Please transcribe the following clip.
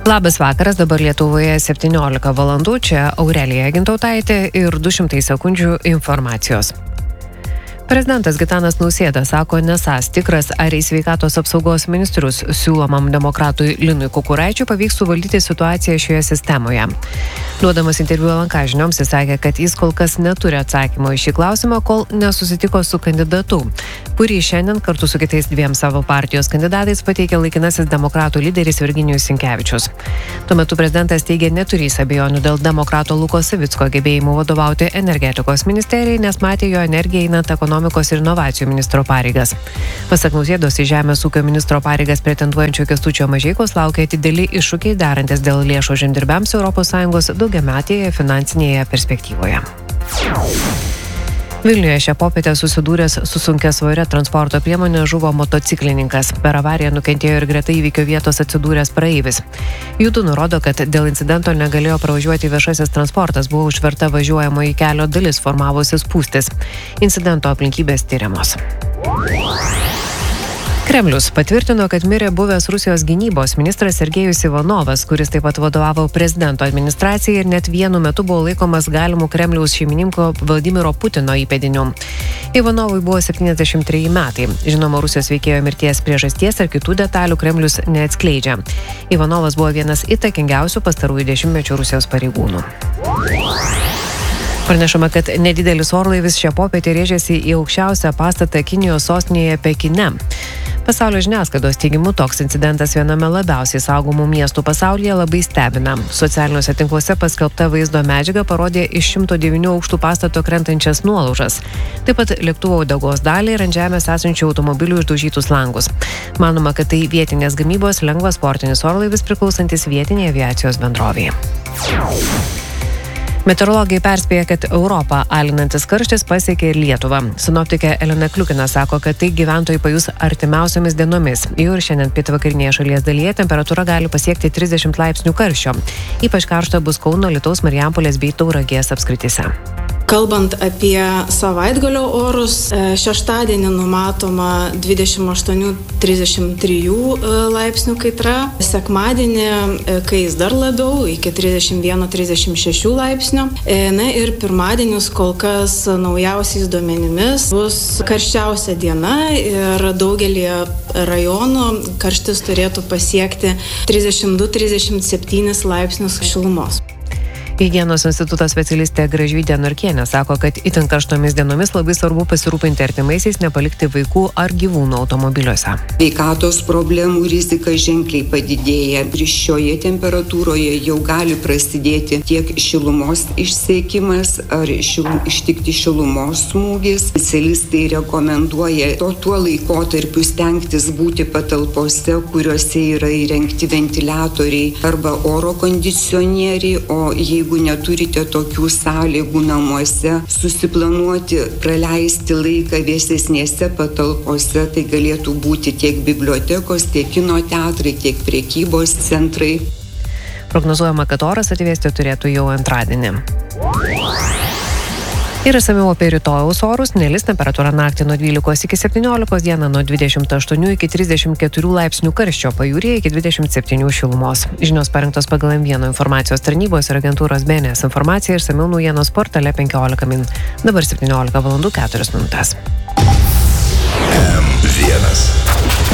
Labas vakaras, dabar Lietuvoje 17 valandų, čia Aurelija Gintautaitė ir 200 sekundžių informacijos. Prezidentas Gitanas Nausėda sako nesąs tikras, ar į sveikatos apsaugos ministrus siūlomam demokratui Linui Kukuraičiui pavyks suvaldyti situaciją šioje sistemoje. Duodamas interviu LNK žinioms, jis sakė, kad jis kol kas neturi atsakymo į šį klausimą, kol nesusitiko su kandidatu, kurį šiandien kartu su kitais dviem savo partijos kandidatais pateikė laikinasis demokratų lyderis Virginijus Sinkevičius. Tuo metu prezidentas teigė neturys abejonių dėl demokrato Luko Savicko gebėjimų vadovauti energetikos ministerijai, nes matė jo energiją einant ekonomikos ir inovacijų ministro pareigas. Pasak Nausėdos, į žemės ūkio ministro pareigas pretenduojančio Kęstučio Mažeikos laukia dideli iššūkiai derantis dėl lėšų žemdirbiams ES daugiametėje finansinėje perspektyvoje. Vilniuje šią popietę susidūręs su sunkiasvoria transporto priemonė žuvo motociklininkas. Per avariją nukentėjo ir greta įvykio vietos atsidūręs praeivis. Jūtų nurodo, kad dėl incidento negalėjo pravažiuoti viešasis transportas, buvo užverta važiuojamoji kelio dalis, formavosi spūstis. Incidento aplinkybės tyriamos. Kremlius patvirtino, kad mirė buvęs Rusijos gynybos ministras Sergejus Ivanovas, kuris taip pat vadovavo prezidento administracijai ir net vienu metu buvo laikomas galimų Kremliaus šeimininko Vladimiro Putino įpėdiniu. Ivanovui buvo 73 metai. Žinoma, Rusijos veikėjo mirties priežasties ar kitų detalių Kremlius neatskleidžia. Ivanovas buvo vienas įtakingiausių pastarųjų dešimtmečių Rusijos pareigūnų. Pranešama, kad nedidelis orlaivis šią popietę rėžėsi į aukščiausią pastatą Kinijos sostinėje Pekine. Pasaulio žiniasklaidos teigimu, toks incidentas viename labiausiai saugomų miestų pasaulyje labai stebina. Socialiniuose tinkluose paskelbta vaizdo medžiaga parodė iš 109 aukštų pastato krentančias nuolaužas. Taip pat lėktuvo uodegos dalį ir ant žemės esančių automobilių išdaužytus langus. Manoma, kad tai vietinės gamybos lengvas sportinis orlaivis priklausantis vietiniai aviacijos bendrovei. Meteorologai perspėja, kad Europą alinantis karštis pasiekė ir Lietuvą. Sinoptikė Elena Kliukina sako, kad tai gyventojai pajus artimiausiomis dienomis. Jau ir šiandien pietvakarinėje šalies dalyje temperatūra gali pasiekti 30 laipsnių karščio. Ypač karšta bus Kauno, Alytaus, Marijampolės bei Tauragės apskrityse. Kalbant apie savaitgalio orus, šeštadienį numatoma 28-33 laipsnių kaitra, sekmadienį kais dar labiau iki 31-36 laipsnių. Na ir pirmadienis kol kas naujausiais duomenimis bus karščiausia diena ir daugelį rajonų karštis turėtų pasiekti 32-37 laipsnius šilumos. Higienos instituto specialistė Gražvydė Norkienė sako, kad itin karštomis dienomis labai svarbu pasirūpinti artimaisiais, nepalikti vaikų ar gyvūnų automobiliuose. Sveikatos problemų rizika ženkliai padidėja. Šioje temperatūroje jau gali prasidėti tiek šilumos išsekimas ar ištikti šilumos smūgis. Specialistai rekomenduoja tuo laikotarpiu stengtis būti patalpose, kuriuose yra įrengti ventiliatoriai arba oro kondicionieriai, o jeigu neturite tokių sąlygų namuose, susiplanuoti, praleisti laiką vėsesnėse patalpose, tai galėtų būti tiek bibliotekos, tiek kino teatrai, tiek prekybos centrai. Prognozuojama, kad oras atvėsti turėtų jau antradienį. Ir išsamiau apie rytojaus orus. Nelis temperatūra naktį nuo 12 iki 17, dieną nuo 28 iki 34 laipsnių karščio, pajūryje iki 27 šilumos. Žinios parengtos pagal M1 informacijos tarnybos ir agentūros BNS informacija, išsamiau naujienos portale 15 min. Dabar 17 valandų 4 minutės. M1